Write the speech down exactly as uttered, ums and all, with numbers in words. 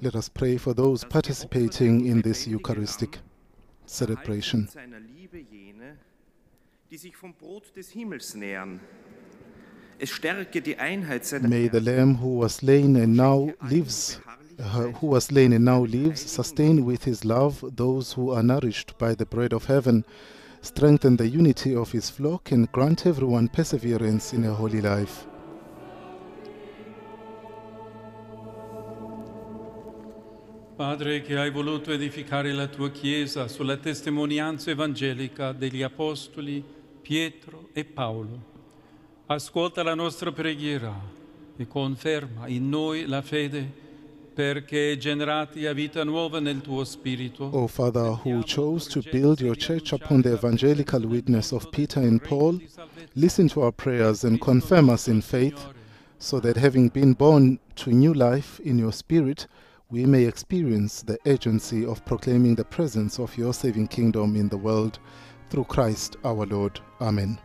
Let us pray for those participating in this Eucharistic celebration. May the Lamb who was slain and now lives, uh, who was slain and now lives, sustain with his love those who are nourished by the bread of heaven, strengthen the unity of his flock, and grant everyone perseverance in a holy life. Padre, che hai voluto edificare la tua Chiesa sulla testimonianza evangelica degli Apostoli Pietro e Paolo, ascolta la nostra preghiera e conferma in noi la fede, perché generati a vita nuova nel tuo Spirito. O Father, who chose to build your church upon the evangelical witness of Peter and Paul, listen to our prayers and confirm us in faith, so that having been born to new life in your Spirit, we may experience the urgency of proclaiming the presence of your saving kingdom in the world, through Christ our Lord. Amen.